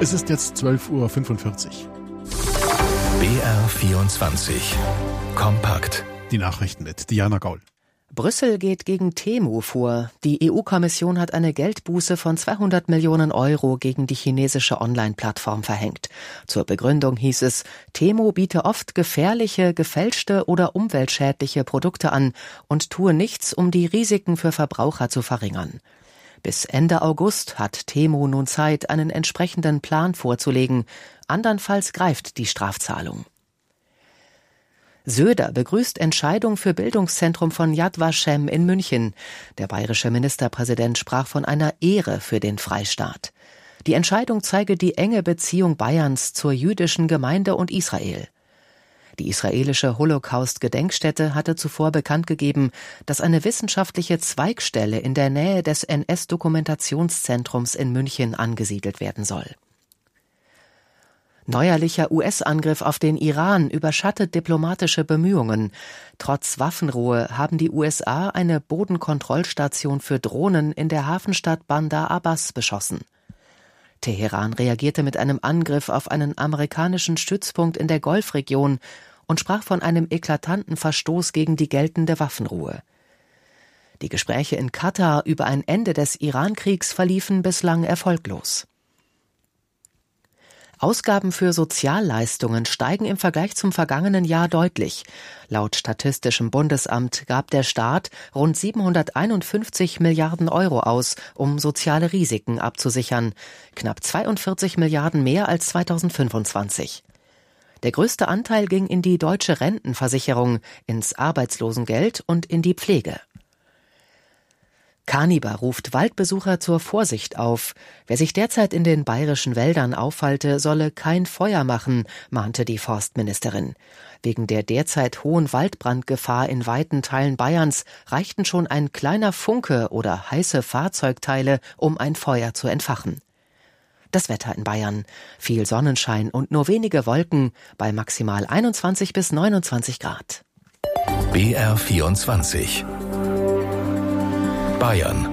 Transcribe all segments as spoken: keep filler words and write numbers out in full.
Es ist jetzt zwölf Uhr fünfundvierzig. B R vierundzwanzig. Kompakt. Die Nachrichten mit Diana Gaul. Brüssel geht gegen Temu vor. Die E U-Kommission hat eine Geldbuße von zweihundert Millionen Euro gegen die chinesische Online-Plattform verhängt. Zur Begründung hieß es, Temu biete oft gefährliche, gefälschte oder umweltschädliche Produkte an und tue nichts, um die Risiken für Verbraucher zu verringern. Bis Ende August hat Temu nun Zeit, einen entsprechenden Plan vorzulegen. Andernfalls greift die Strafzahlung. Söder begrüßt Entscheidung für Bildungszentrum von Yad Vashem in München. Der bayerische Ministerpräsident sprach von einer Ehre für den Freistaat. Die Entscheidung zeige die enge Beziehung Bayerns zur jüdischen Gemeinde und Israel. Die israelische Holocaust-Gedenkstätte hatte zuvor bekannt gegeben, dass eine wissenschaftliche Zweigstelle in der Nähe des N S-Dokumentationszentrums in München angesiedelt werden soll. Neuerlicher U S-Angriff auf den Iran überschattet diplomatische Bemühungen. Trotz Waffenruhe haben die U S A eine Bodenkontrollstation für Drohnen in der Hafenstadt Bandar Abbas beschossen. Teheran reagierte mit einem Angriff auf einen amerikanischen Stützpunkt in der Golfregion und sprach von einem eklatanten Verstoß gegen die geltende Waffenruhe. Die Gespräche in Katar über ein Ende des Iran-Kriegs verliefen bislang erfolglos. Ausgaben für Sozialleistungen steigen im Vergleich zum vergangenen Jahr deutlich. Laut Statistischem Bundesamt gab der Staat rund siebenhunderteinundfünfzig Milliarden Euro aus, um soziale Risiken abzusichern. Knapp zweiundvierzig Milliarden mehr als zweitausendfünfundzwanzig. Der größte Anteil ging in die deutsche Rentenversicherung, ins Arbeitslosengeld und in die Pflege. Kaniber ruft Waldbesucher zur Vorsicht auf. Wer sich derzeit in den bayerischen Wäldern aufhalte, solle kein Feuer machen, mahnte die Forstministerin. Wegen der derzeit hohen Waldbrandgefahr in weiten Teilen Bayerns reichten schon ein kleiner Funke oder heiße Fahrzeugteile, um ein Feuer zu entfachen. Das Wetter in Bayern. Viel Sonnenschein und nur wenige Wolken bei maximal einundzwanzig bis neunundzwanzig Grad. B R vierundzwanzig. Bayern.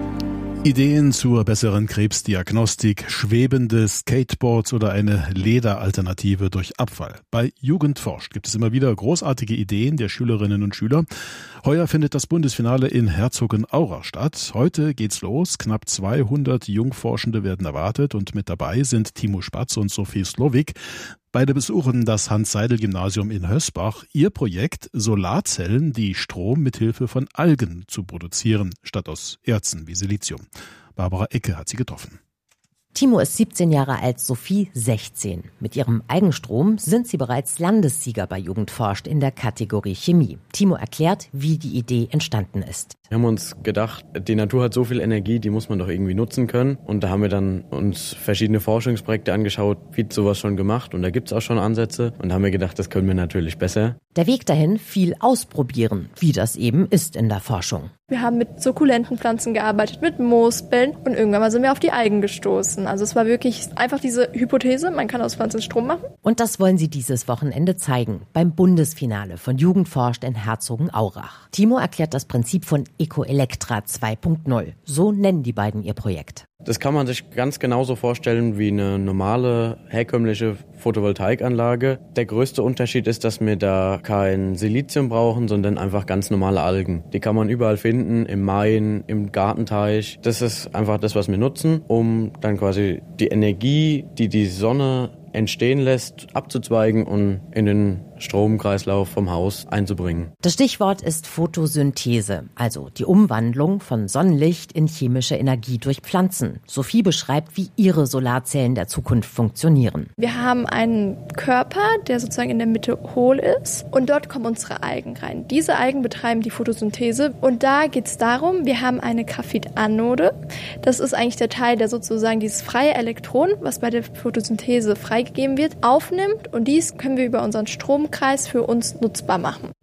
Ideen zur besseren Krebsdiagnostik, schwebende Skateboards oder eine Lederalternative durch Abfall. Bei Jugend forscht gibt es immer wieder großartige Ideen der Schülerinnen und Schüler. Heuer findet das Bundesfinale in Herzogenaurach statt. Heute geht's los. Knapp zweihundert Jungforschende werden erwartet und mit dabei sind Timo Spatz und Sophie Slowik. Beide besuchen das Hans-Seidel-Gymnasium in Hösbach. Ihr Projekt, Solarzellen, die Strom mithilfe von Algen zu produzieren, statt aus Erzen wie Silizium. Barbara Ecke hat sie getroffen. Timo ist siebzehn Jahre alt, Sophie sechzehn. Mit ihrem Eigenstrom sind sie bereits Landessieger bei Jugend forscht in der Kategorie Chemie. Timo erklärt, wie die Idee entstanden ist. Wir haben uns gedacht, die Natur hat so viel Energie, die muss man doch irgendwie nutzen können. Und da haben wir dann uns verschiedene Forschungsprojekte angeschaut, wie sowas schon gemacht. Und da gibt's auch schon Ansätze. Und da haben wir gedacht, das können wir natürlich besser. Der Weg dahin, viel ausprobieren, wie das eben ist in der Forschung. Wir haben mit sukkulenten Pflanzen gearbeitet, mit Moosbällen und irgendwann mal sind wir auf die Algen gestoßen. Also es war wirklich einfach diese Hypothese, man kann aus Pflanzen Strom machen. Und das wollen sie dieses Wochenende zeigen, beim Bundesfinale von Jugend forscht in Herzogenaurach. Timo erklärt das Prinzip von Ecoelectra zwei Punkt null. So nennen die beiden ihr Projekt. Das kann man sich ganz genauso vorstellen wie eine normale, herkömmliche Photovoltaikanlage. Der größte Unterschied ist, dass wir da kein Silizium brauchen, sondern einfach ganz normale Algen. Die kann man überall finden, im Main, im Gartenteich. Das ist einfach das, was wir nutzen, um dann quasi die Energie, die die Sonne entstehen lässt, abzuzweigen und in den Stromkreislauf vom Haus einzubringen. Das Stichwort ist Photosynthese, also die Umwandlung von Sonnenlicht in chemische Energie durch Pflanzen. Sophie beschreibt, wie ihre Solarzellen der Zukunft funktionieren. Wir haben einen Körper, der sozusagen in der Mitte hohl ist und dort kommen unsere Algen rein. Diese Algen betreiben die Photosynthese und da geht es darum, wir haben eine Graphitanode. Das ist eigentlich der Teil, der sozusagen dieses freie Elektron, was bei der Photosynthese freigegeben wird, aufnimmt und dies können wir über unseren Stromkreis für uns nutzbar machen.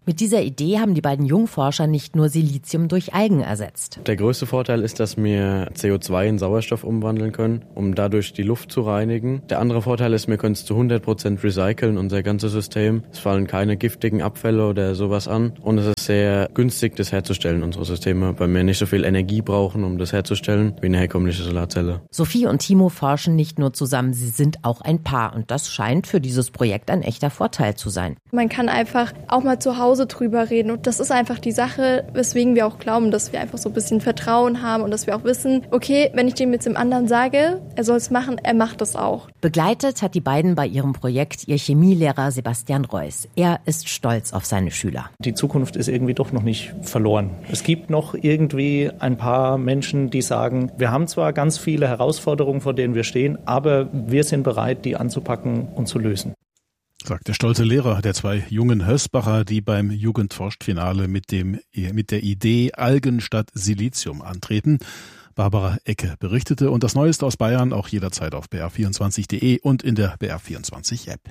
Mit dieser Idee haben die beiden Jungforscher nicht nur Silizium durch Algen ersetzt. Der größte Vorteil ist, dass wir C O zwei in Sauerstoff umwandeln können, um dadurch die Luft zu reinigen. Der andere Vorteil ist, wir können es zu hundert Prozent recyceln, unser ganzes System. Es fallen keine giftigen Abfälle oder sowas an und es ist sehr günstig, das herzustellen, unsere Systeme, weil wir nicht so viel Energie brauchen, um das herzustellen, wie eine herkömmliche Solarzelle. Sophie und Timo forschen nicht nur zusammen, sie sind auch ein Paar und das scheint für dieses Projekt ein echter Vorteil zu sein. Man kann einfach auch mal zu Hause drüber reden und das ist einfach die Sache, weswegen wir auch glauben, dass wir einfach so ein bisschen Vertrauen haben und dass wir auch wissen, okay, wenn ich dem jetzt dem anderen sage, er soll es machen, er macht es auch. Begleitet hat die beiden bei ihrem Projekt ihr Chemielehrer Sebastian Reuss. Er ist stolz auf seine Schüler. Die Zukunft ist irgendwie doch noch nicht verloren. Es gibt noch irgendwie ein paar Menschen, die sagen, wir haben zwar ganz viele Herausforderungen, vor denen wir stehen, aber wir sind bereit, die anzupacken und zu lösen. Sagt der stolze Lehrer der zwei jungen Hösbacher, die beim Jugendforscht-Finale mit dem, mit der Idee Algen statt Silizium antreten. Barbara Ecke berichtete und das Neueste aus Bayern auch jederzeit auf b r vierundzwanzig punkt de und in der B R vierundzwanzig App.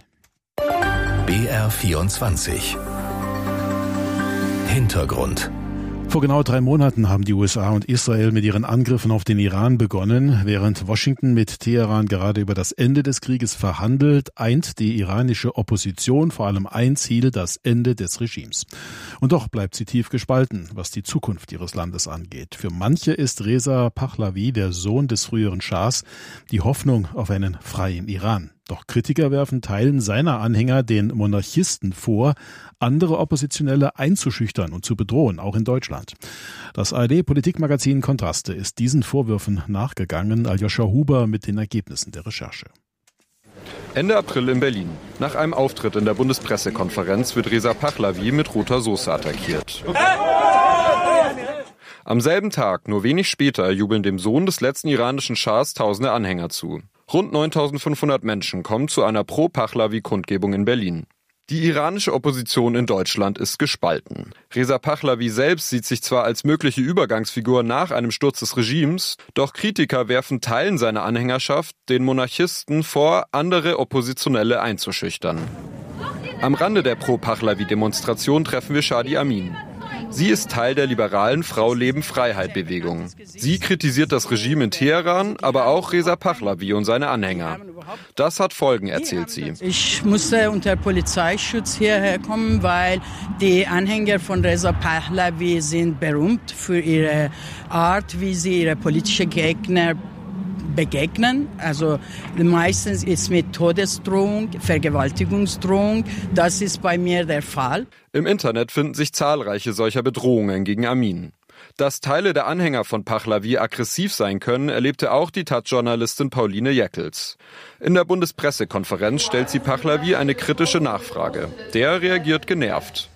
B R vierundzwanzig Hintergrund. Vor genau drei Monaten haben die U S A und Israel mit ihren Angriffen auf den Iran begonnen. Während Washington mit Teheran gerade über das Ende des Krieges verhandelt, eint die iranische Opposition vor allem ein Ziel, das Ende des Regimes. Und doch bleibt sie tief gespalten, was die Zukunft ihres Landes angeht. Für manche ist Reza Pahlavi, der Sohn des früheren Schahs, die Hoffnung auf einen freien Iran. Doch Kritiker werfen Teilen seiner Anhänger, den Monarchisten, vor, andere Oppositionelle einzuschüchtern und zu bedrohen, auch in Deutschland. Das A R D-Politikmagazin Kontraste ist diesen Vorwürfen nachgegangen. Aljoscha Huber mit den Ergebnissen der Recherche. Ende April in Berlin. Nach einem Auftritt in der Bundespressekonferenz wird Reza Pahlavi mit roter Soße attackiert. Am selben Tag, nur wenig später, jubeln dem Sohn des letzten iranischen Schahs tausende Anhänger zu. Rund neuntausendfünfhundert Menschen kommen zu einer Pro-Pahlavi-Kundgebung in Berlin. Die iranische Opposition in Deutschland ist gespalten. Reza Pahlavi selbst sieht sich zwar als mögliche Übergangsfigur nach einem Sturz des Regimes, doch Kritiker werfen Teilen seiner Anhängerschaft, den Monarchisten, vor, andere Oppositionelle einzuschüchtern. Am Rande der Pro-Pahlavi-Demonstration treffen wir Shadi Amin. Sie ist Teil der liberalen Frau-Leben-Freiheit-Bewegung. Sie kritisiert das Regime in Teheran, aber auch Reza Pahlavi und seine Anhänger. Das hat Folgen, erzählt sie. Ich musste unter Polizeischutz hierher kommen, weil die Anhänger von Reza Pahlavi sind berühmt für ihre Art, wie sie ihre politischen Gegner begegnen. Also meistens ist mit Todesdrohung, Vergewaltigungsdrohung. Das ist bei mir der Fall. Im Internet finden sich zahlreiche solcher Bedrohungen gegen Amin. Dass Teile der Anhänger von Pahlavi aggressiv sein können, erlebte auch die Taz-Journalistin Pauline Jäckels. In der Bundespressekonferenz stellt sie Pahlavi eine kritische Nachfrage. Der reagiert genervt.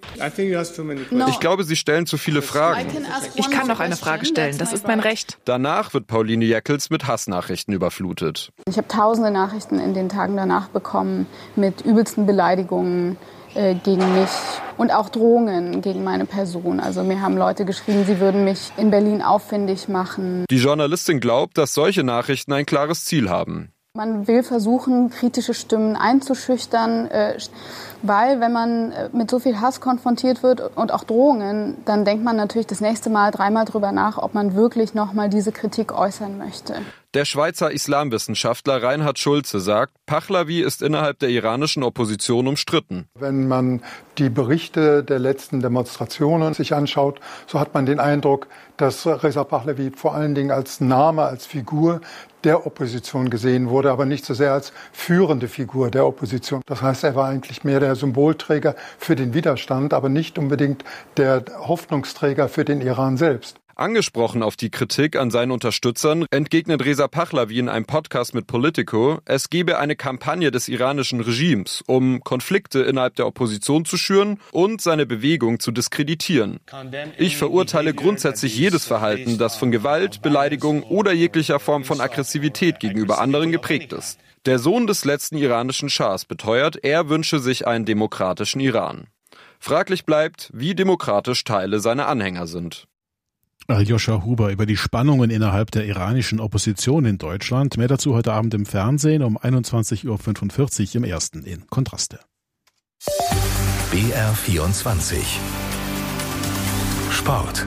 Ich glaube, Sie stellen zu viele Fragen. Ich kann noch eine Frage stellen, das ist mein Recht. Danach wird Pauline Jäckels mit Hassnachrichten überflutet. Ich habe tausende Nachrichten in den Tagen danach bekommen mit übelsten Beleidigungen äh, gegen mich und auch Drohungen gegen meine Person. Also mir haben Leute geschrieben, sie würden mich in Berlin auffindig machen. Die Journalistin glaubt, dass solche Nachrichten ein klares Ziel haben. Man will versuchen, kritische Stimmen einzuschüchtern, weil wenn man mit so viel Hass konfrontiert wird und auch Drohungen, dann denkt man natürlich das nächste Mal dreimal drüber nach, ob man wirklich nochmal diese Kritik äußern möchte. Der Schweizer Islamwissenschaftler Reinhard Schulze sagt, Pahlavi ist innerhalb der iranischen Opposition umstritten. Wenn man die Berichte der letzten Demonstrationen sich anschaut, so hat man den Eindruck, dass Reza Pahlavi vor allen Dingen als Name, als Figur der Opposition gesehen wurde, aber nicht so sehr als führende Figur der Opposition. Das heißt, er war eigentlich mehr der Symbolträger für den Widerstand, aber nicht unbedingt der Hoffnungsträger für den Iran selbst. Angesprochen auf die Kritik an seinen Unterstützern entgegnet Reza Pahlavi in einem Podcast mit Politico, es gebe eine Kampagne des iranischen Regimes, um Konflikte innerhalb der Opposition zu schüren und seine Bewegung zu diskreditieren. Ich verurteile grundsätzlich jedes Verhalten, das von Gewalt, Beleidigung oder jeglicher Form von Aggressivität gegenüber anderen geprägt ist. Der Sohn des letzten iranischen Schahs beteuert, er wünsche sich einen demokratischen Iran. Fraglich bleibt, wie demokratisch Teile seiner Anhänger sind. Aljoscha Huber über die Spannungen innerhalb der iranischen Opposition in Deutschland. Mehr dazu heute Abend im Fernsehen um einundzwanzig Uhr fünfundvierzig im Ersten in Kontraste. B R vierundzwanzig Sport.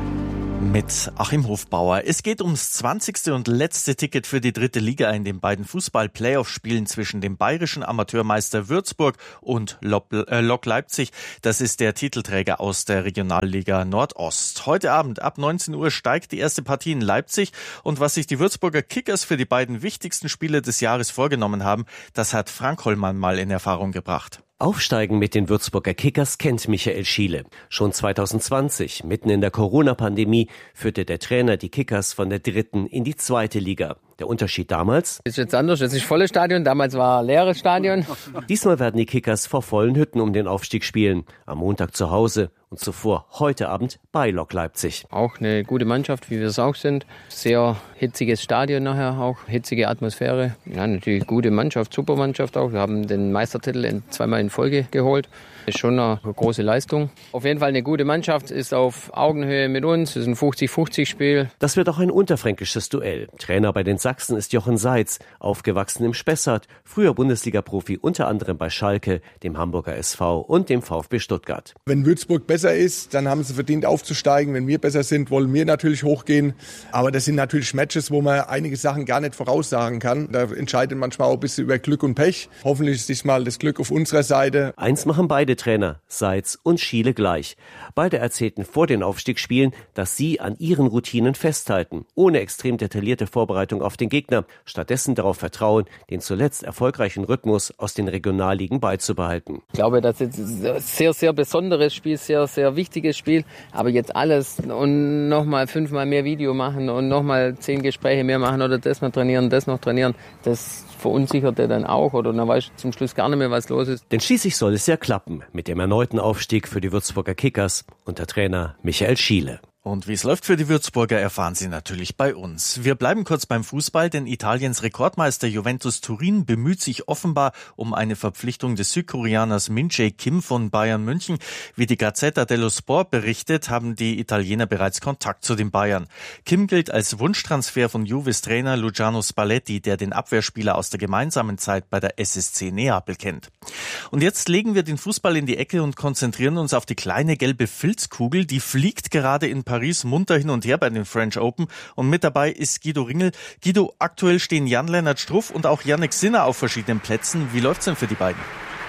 Mit Achim Hofbauer. Es geht ums zwanzigste und letzte Ticket für die dritte Liga in den beiden Fußball-Playoff-Spielen zwischen dem bayerischen Amateurmeister Würzburg und Lok Leipzig. Das ist der Titelträger aus der Regionalliga Nordost. Heute Abend ab neunzehn Uhr steigt die erste Partie in Leipzig. Und was sich die Würzburger Kickers für die beiden wichtigsten Spiele des Jahres vorgenommen haben, das hat Frank Hollmann mal in Erfahrung gebracht. Aufsteigen mit den Würzburger Kickers kennt Michael Schiele. Schon zwanzig zwanzig, mitten in der Corona-Pandemie, führte der Trainer die Kickers von der dritten in die zweite Liga. Der Unterschied damals? Ist jetzt anders, jetzt ist volles Stadion, damals war ein leeres Stadion. Diesmal werden die Kickers vor vollen Hütten um den Aufstieg spielen. Am Montag zu Hause und zuvor heute Abend bei Lok Leipzig. Auch eine gute Mannschaft, wie wir es auch sind. Sehr hitziges Stadion nachher auch, hitzige Atmosphäre. Ja, natürlich gute Mannschaft, super Mannschaft auch. Wir haben den Meistertitel zweimal in Folge geholt. Ist schon eine große Leistung. Auf jeden Fall eine gute Mannschaft, ist auf Augenhöhe mit uns. Es ist ein fünfzig fünfzig Spiel. Das wird auch ein unterfränkisches Duell. Trainer bei den Sachsen ist Jochen Seitz, aufgewachsen im Spessart, früher Bundesliga-Profi unter anderem bei Schalke, dem Hamburger S V und dem VfB Stuttgart. Wenn Würzburg besser ist, dann haben sie verdient aufzusteigen. Wenn wir besser sind, wollen wir natürlich hochgehen. Aber das sind natürlich Matches, wo man einige Sachen gar nicht voraussagen kann. Da entscheidet manchmal auch ein bisschen über Glück und Pech. Hoffentlich ist diesmal das Glück auf unserer Seite. Eins machen beide Trainer, Seitz und Schiele gleich. Beide erzählten vor den Aufstiegsspielen, dass sie an ihren Routinen festhalten, ohne extrem detaillierte Vorbereitung auf den Gegner, stattdessen darauf vertrauen, den zuletzt erfolgreichen Rhythmus aus den Regionalligen beizubehalten. Ich glaube, das ist ein sehr, sehr besonderes Spiel, sehr, sehr wichtiges Spiel, aber jetzt alles und nochmal fünfmal mehr Video machen und nochmal zehn Gespräche mehr machen oder das noch trainieren, das noch trainieren, das verunsichert er dann auch oder dann weiß zum Schluss gar nicht mehr, was los ist. Denn schließlich soll es ja klappen mit dem erneuten Aufstieg für die Würzburger Kickers unter Trainer Michael Schiele. Und wie es läuft für die Würzburger, erfahren Sie natürlich bei uns. Wir bleiben kurz beim Fußball, denn Italiens Rekordmeister Juventus Turin bemüht sich offenbar um eine Verpflichtung des Südkoreaners Min-Jae Kim von Bayern München. Wie die Gazzetta dello Sport berichtet, haben die Italiener bereits Kontakt zu den Bayern. Kim gilt als Wunschtransfer von Juves Trainer Luciano Spalletti, der den Abwehrspieler aus der gemeinsamen Zeit bei der S S C Neapel kennt. Und jetzt legen wir den Fußball in die Ecke und konzentrieren uns auf die kleine gelbe Filzkugel, die fliegt gerade in Paris munter hin und her bei den French Open und mit dabei ist Guido Ringel. Guido, aktuell stehen Jan-Lennart Struff und auch Jannik Sinner auf verschiedenen Plätzen. Wie läuft's denn für die beiden?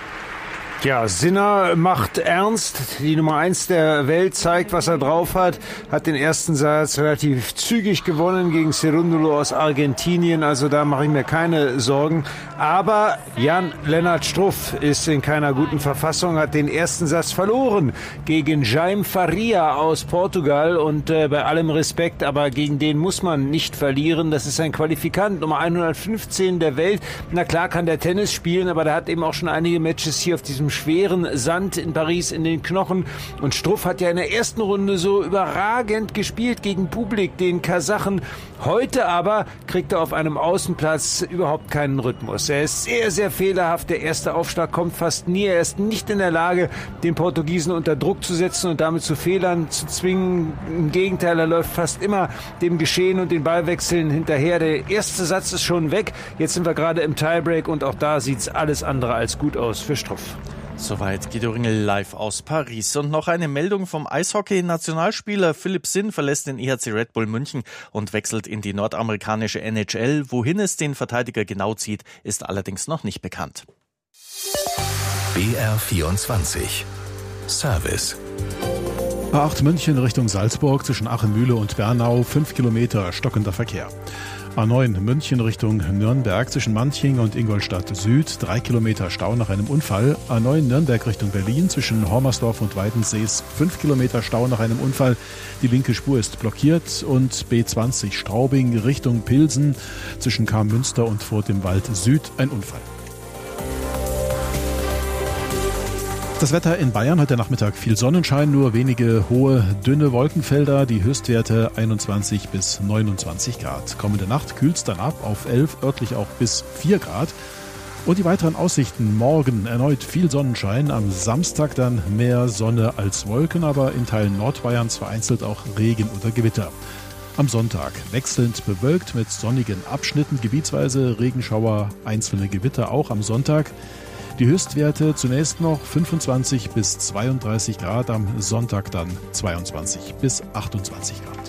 Ja, Sinner macht ernst. Die Nummer eins der Welt zeigt, was er drauf hat. Hat den ersten Satz relativ zügig gewonnen gegen Cerúndolo aus Argentinien. Also da mache ich mir keine Sorgen. Aber Jan-Lennart Struff ist in keiner guten Verfassung, hat den ersten Satz verloren gegen Jaime Faria aus Portugal. Und äh, bei allem Respekt, aber gegen den muss man nicht verlieren. Das ist ein Qualifikant, Nummer hundertfünfzehn der Welt. Na klar kann der Tennis spielen, aber der hat eben auch schon einige Matches hier auf diesem schweren Sand in Paris in den Knochen. Und Struff hat ja in der ersten Runde so überragend gespielt gegen Bublik, den Kasachen. Heute aber kriegt er auf einem Außenplatz überhaupt keinen Rhythmus. Er ist sehr, sehr fehlerhaft. Der erste Aufschlag kommt fast nie. Er ist nicht in der Lage, den Portugiesen unter Druck zu setzen und damit zu Fehlern zu zwingen. Im Gegenteil, er läuft fast immer dem Geschehen und den Ballwechseln hinterher. Der erste Satz ist schon weg. Jetzt sind wir gerade im Tiebreak und auch da sieht es alles andere als gut aus für Struff. Soweit Guido Ringel live aus Paris. Und noch eine Meldung vom Eishockey-Nationalspieler Philipp Sinn verlässt den E H C Red Bull München und wechselt in die nordamerikanische N H L. Wohin es den Verteidiger genau zieht, ist allerdings noch nicht bekannt. B R vierundzwanzig Service. A acht München Richtung Salzburg zwischen Achemühle und Bernau, fünf Kilometer stockender Verkehr. A neun München Richtung Nürnberg zwischen Manching und Ingolstadt Süd, drei Kilometer Stau nach einem Unfall. A neun Nürnberg Richtung Berlin zwischen Hormersdorf und Weidensees, fünf Kilometer Stau nach einem Unfall. Die linke Spur ist blockiert. Und B zwanzig Straubing Richtung Pilsen zwischen Karmünster und Furt im Wald Süd, ein Unfall. Das Wetter in Bayern heute Nachmittag viel Sonnenschein, nur wenige hohe, dünne Wolkenfelder, die Höchstwerte einundzwanzig bis neunundzwanzig Grad. Kommende Nacht kühlt es dann ab auf elf, örtlich auch bis vier Grad. Und die weiteren Aussichten: morgen erneut viel Sonnenschein, am Samstag dann mehr Sonne als Wolken, aber in Teilen Nordbayerns vereinzelt auch Regen oder Gewitter. Am Sonntag wechselnd bewölkt mit sonnigen Abschnitten, gebietsweise Regenschauer, einzelne Gewitter auch am Sonntag. Die Höchstwerte zunächst noch fünfundzwanzig bis zweiunddreißig Grad, am Sonntag dann zweiundzwanzig bis achtundzwanzig Grad.